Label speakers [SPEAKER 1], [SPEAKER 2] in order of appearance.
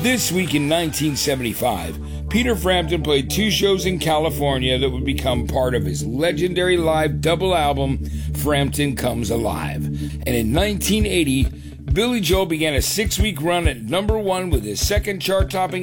[SPEAKER 1] This week in 1975, Peter Frampton played 2 shows in California that would become part of his legendary live double album, Frampton Comes Alive. And in 1980, Billy Joel began a 6-week run at #1 with his second chart-topping